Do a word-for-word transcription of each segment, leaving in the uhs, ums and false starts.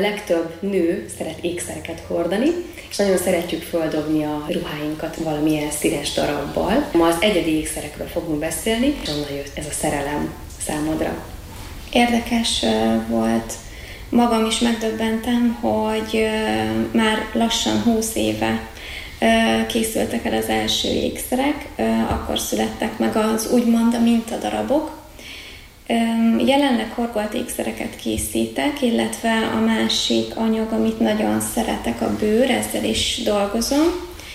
legtöbb nő szeret ékszereket hordani, és nagyon szeretjük földobni a ruháinkat valamilyen színes darabbal. Ma az egyedi ékszerekről fogunk beszélni, és onnan jött ez a szerelem számodra. Érdekes volt. Magam is megdöbbentem, hogy már lassan húsz éve készültek el az első ékszerek, akkor születtek meg az úgymond a mintadarabok. Jelenleg horgolt ékszereket készítek, illetve a másik anyag, amit nagyon szeretek, a bőr, ezzel is dolgozom.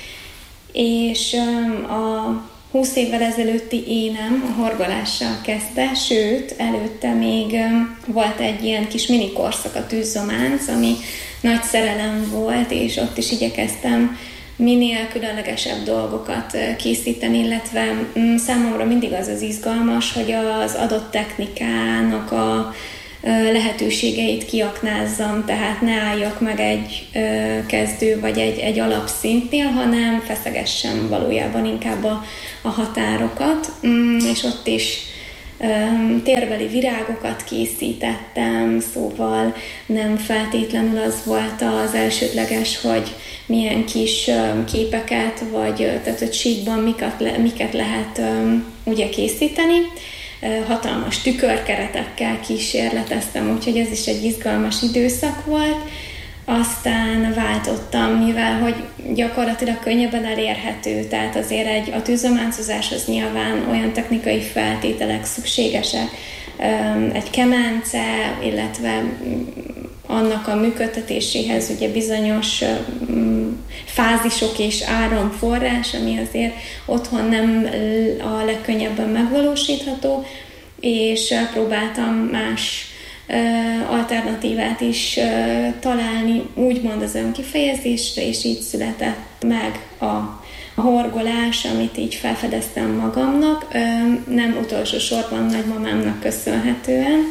És a húsz évvel ezelőtti énem a horgolással kezdte, sőt, előtte még volt egy ilyen kis mini korszak, a tűzzománc, ami nagy szerelem volt, és ott is igyekeztem minél különlegesebb dolgokat készíteni, illetve számomra mindig az az izgalmas, hogy az adott technikának a lehetőségeit kiaknázzam, tehát ne álljak meg egy kezdő vagy egy, egy alapszintnél, hanem feszegessem valójában inkább a, a határokat, és ott is térbeli virágokat készítettem, szóval nem feltétlenül az volt az elsődleges, hogy milyen kis képeket, vagy tehát hogy síkban miket, le, miket lehet ugye készíteni. Hatalmas tükörkeretekkel kísérleteztem, úgyhogy ez is egy izgalmas időszak volt. Aztán váltottam, mivel hogy gyakorlatilag könnyebben elérhető, tehát azért egy, a tűzzománcozáshoz nyilván olyan technikai feltételek szükségesek, egy kemence, illetve annak a működtetéséhez ugye bizonyos fázisok és áramforrás, ami azért otthon nem a legkönnyebben megvalósítható, és próbáltam más alternatívát is találni, úgymond az önkifejezésre, és így született meg a, a horgolás, amit így felfedeztem magamnak, nem utolsó sorban nagymamámnak köszönhetően.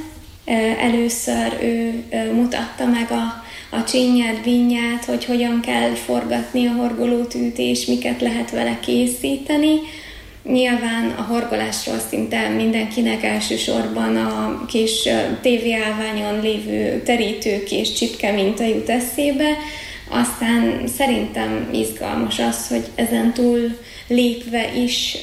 Először ő mutatta meg a, a csinyát, vinyát, hogy hogyan kell forgatni a horgolótűt, és miket lehet vele készíteni. Nyilván a horgolásról szinte mindenkinek elsősorban a kis tévéállványon lévő terítők és csipke minta jut eszébe. Aztán szerintem izgalmas az, hogy ezen túl lépve is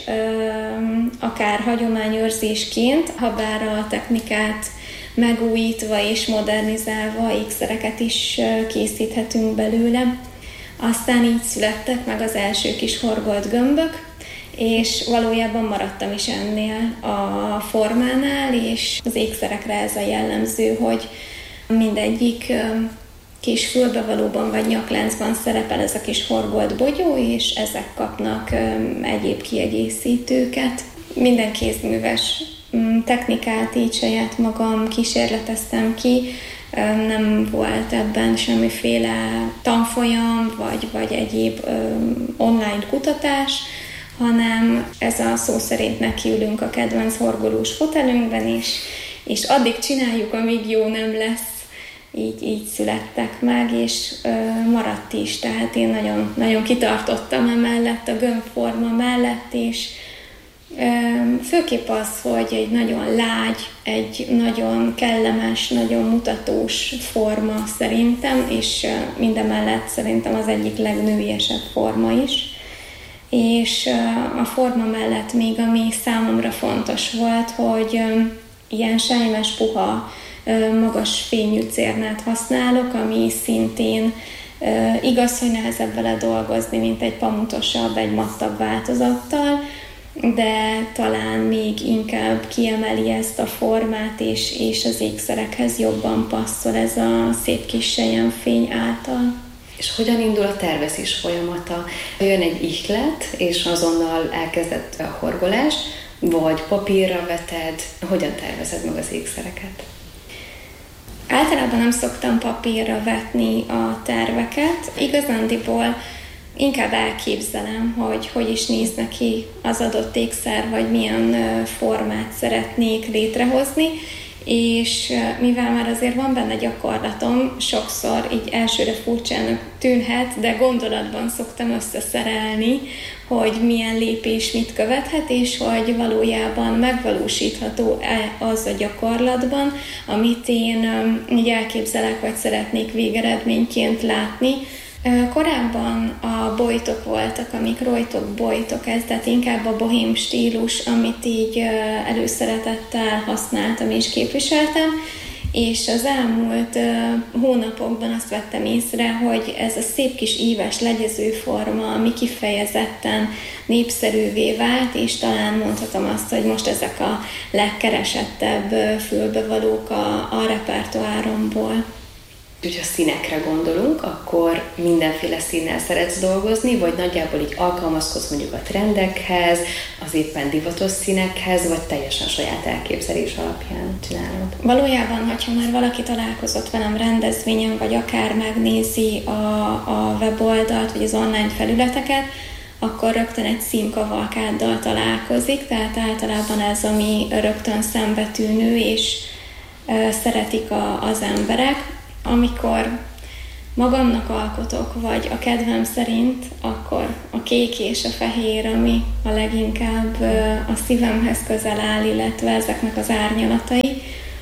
akár hagyományőrzésként, ha bár a technikát megújítva és modernizálva ékszereket is készíthetünk belőle. Aztán így születtek meg az első kis horgolt gömbök, és valójában maradtam is ennél a formánál, és az ékszerekre ez a jellemző, hogy mindegyik kis fülbevalóban vagy nyakláncban szerepel ez a kis horgolt bogyó, és ezek kapnak egyéb kiegészítőket. Minden kézműves technikát így saját magam kísérleteztem ki, nem volt ebben semmiféle tanfolyam, vagy, vagy egyéb online kutatás, hanem ez a szó szerint nekiülünk a kedvenc horgolós fotelünkben is, és addig csináljuk, amíg jó nem lesz. Így, így születtek meg, és ö, maradt is. Tehát én nagyon, nagyon kitartottam emellett, a gömbforma mellett, és ö, főképp az, hogy egy nagyon lágy, egy nagyon kellemes, nagyon mutatós forma szerintem, és ö, mindemellett szerintem az egyik legnőiesebb forma is. És ö, a forma mellett még ami számomra fontos volt, hogy ö, ilyen sejmes, puha, magas fényű cérnát használok, ami szintén igaz, hogy nehezebb vele dolgozni, mint egy pamutosabb, egy mattabb változattal, de talán még inkább kiemeli ezt a formát, és, és az ékszerekhez jobban passzol ez a szép kis selyemfény által. És hogyan indul a tervezés folyamata? Jön egy ihlet, és azonnal elkezdett a horgolást, vagy papírra veted? Hogyan tervezed meg az ékszereket? Általában nem szoktam papírra vetni a terveket. Igazándiból inkább elképzelem, hogy hogy is néz neki az adott ékszer, vagy milyen formát szeretnék létrehozni, és mivel már azért van benne gyakorlatom, sokszor így elsőre furcsának tűnhet, de gondolatban szoktam összeszerelni, hogy milyen lépés mit követhet, és hogy valójában megvalósítható-e az a gyakorlatban, amit én így elképzelek, vagy szeretnék végeredményként látni. Korábban a bojtok voltak, amik rojtok, bojtok, ez, tehát inkább a bohém stílus, amit így előszeretettel használtam és képviseltem, és az elmúlt hónapokban azt vettem észre, hogy ez a szép kis íves legyező forma, ami kifejezetten népszerűvé vált, és talán mondhatom azt, hogy most ezek a legkeresettebb fülbevalók a, a repertoáromból. Hogyha színekre gondolunk, akkor mindenféle színnel szeretsz dolgozni, vagy nagyjából így alkalmazkodsz mondjuk a trendekhez, az éppen divatos színekhez, vagy teljesen saját elképzelés alapján csinálod? Valójában, hogyha már valaki találkozott velem rendezvényen, vagy akár megnézi a, a weboldalt, vagy az online felületeket, akkor rögtön egy színkavalkáddal találkozik, tehát általában ez, ami rögtön szembetűnő, és e, szeretik a, az emberek. Amikor magamnak alkotok, vagy a kedvem szerint, akkor a kék és a fehér, ami a leginkább a szívemhez közel áll, illetve ezeknek az árnyalatai.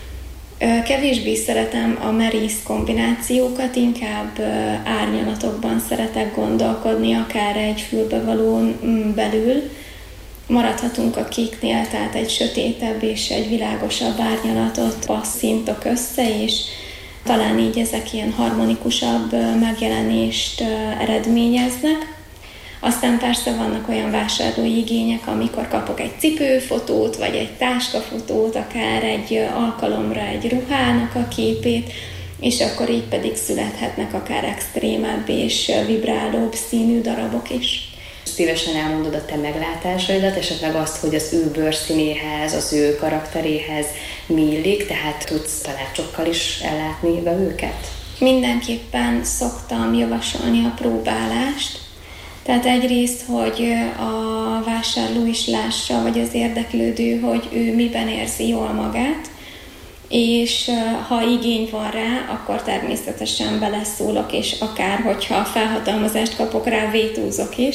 Kevésbé szeretem a merész kombinációkat, inkább árnyalatokban szeretek gondolkodni, akár egy fülbevalón belül. Maradhatunk a kéknél, tehát egy sötétebb és egy világosabb árnyalatot passzíntok össze, és talán így ezek ilyen harmonikusabb megjelenést eredményeznek. Aztán persze vannak olyan vásárlói igények, amikor kapok egy cipőfotót, vagy egy táskafotót, akár egy alkalomra egy ruhának a képét, és akkor így pedig születhetnek akár extrémebb és vibrálóbb színű darabok is. Szívesen elmondod a te meglátásaidat, esetleg azt, hogy az ő bőrszínéhez, az ő karakteréhez mi illik, tehát tudsz tanácsokkal is ellátni be őket? Mindenképpen szoktam javasolni a próbálást. Tehát egyrészt, hogy a vásárló is lássa, vagy az érdeklődő, hogy ő miben érzi jól magát, és ha igény van rá, akkor természetesen beleszólok, és akár, hogyha felhatalmazást kapok rá, vétózok is,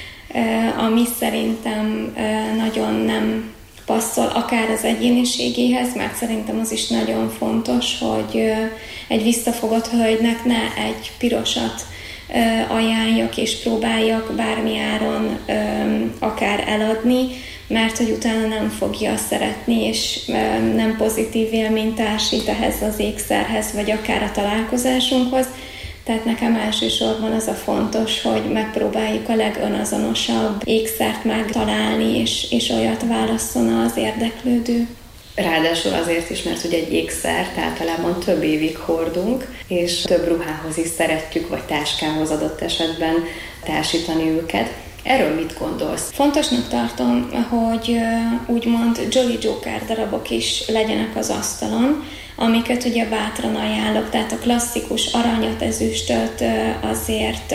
ami szerintem nagyon nem passzol akár az egyéniségéhez, mert szerintem az is nagyon fontos, hogy egy visszafogott hölgynek ne egy pirosat ajánljak és próbáljak bármi áron akár eladni, mert hogy utána nem fogja szeretni, és nem pozitív élményt társít ehhez az ékszerhez, vagy akár a találkozásunkhoz. Tehát nekem elsősorban az a fontos, hogy megpróbáljuk a legönazonosabb ékszert megtalálni, és, és olyat válasszon az érdeklődő. Ráadásul azért is, mert ugye egy ékszert általában több évig hordunk, és több ruhához is szeretjük, vagy táskához adott esetben társítani őket. Erről mit gondolsz? Fontosnak tartom, hogy úgymond Jolly Joker darabok is legyenek az asztalon, amiket ugye bátran ajánlok, tehát a klasszikus aranyat, ezüstöt azért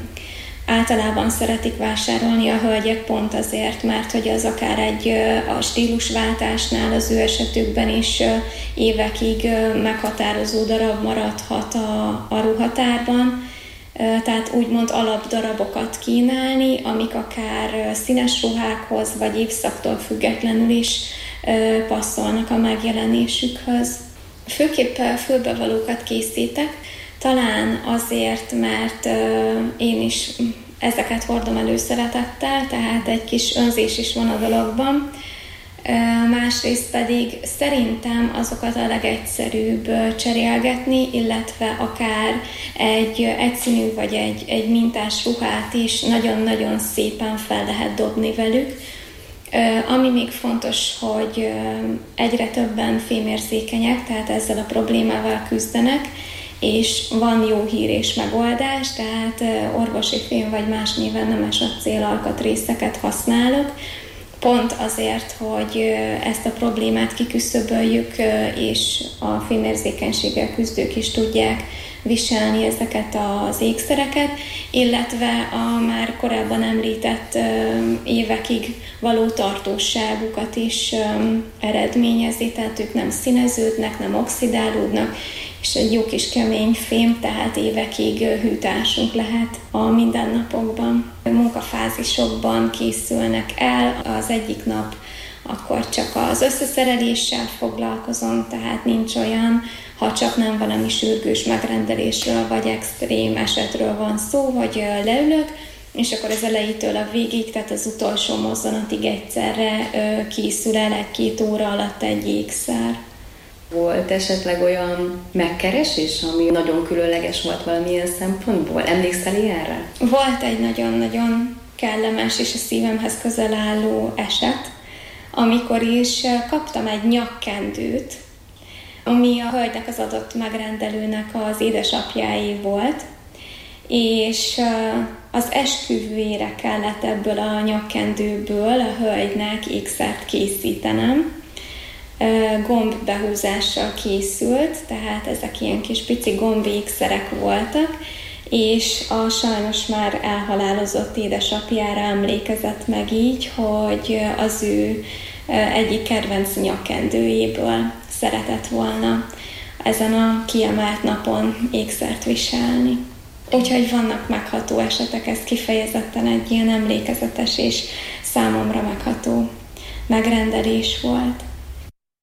általában szeretik vásárolni a hölgyek pont azért, mert hogy az akár egy a stílusváltásnál az ő esetükben is évekig meghatározó darab maradhat a, a ruhatárban, tehát úgymond alapdarabokat kínálni, amik akár színes ruhákhoz, vagy évszaktól függetlenül is passzolnak a megjelenésükhöz. Főképp fülbevalókat készítek, talán azért, mert én is ezeket hordom előszeretettel, tehát egy kis önzés is van a dologban. Másrészt pedig szerintem azokat a legegyszerűbb cserélgetni, illetve akár egy egyszínű vagy egy, egy mintás ruhát is nagyon-nagyon szépen fel lehet dobni velük. Ami még fontos, hogy egyre többen fémérzékenyek, tehát ezzel a problémával küzdenek, és van jó hír és megoldás, tehát orvosi fém vagy más néven nemes acél alkatrészeket használok, Pont azért, hogy ezt a problémát kiküszöböljük, és a fémérzékenységgel küzdők is tudják viselni ezeket az ékszereket, illetve a már korábban említett évekig való tartóságukat is eredményezi, tehát ők nem színeződnek, nem oxidálódnak, és egy jó kis kemény fém, tehát évekig hűtásunk lehet a mindennapokban. A munkafázisokban készülnek el, az egyik nap akkor csak az összeszereléssel foglalkozom, tehát nincs olyan, ha csak nem valami sürgős megrendelésről vagy extrém esetről van szó, hogy leülök, és akkor az elejétől a végig, tehát az utolsó mozzanatig egyszerre készül el egy-két óra alatt egy ékszer. Volt esetleg olyan megkeresés, ami nagyon különleges volt valamilyen szempontból? Emlékszel ilyenre? Volt egy nagyon-nagyon kellemes és a szívemhez közel álló eset, amikor is kaptam egy nyakkendőt, ami a hölgynek, az adott megrendelőnek az édesapjáé volt, és az esküvőjére kellett ebből a nyakkendőből a hölgynek ékszert készítenem. Gombbehúzással készült, tehát ezek ilyen kis pici gombékszerek voltak, és a sajnos már elhalálozott édesapjára emlékezett meg így, hogy az ő egyik kedvenc nyakkendőjéből szeretett volna ezen a kiemelt napon ékszert viselni. Úgyhogy vannak megható esetek, ez kifejezetten egy ilyen emlékezetes és számomra megható megrendelés volt.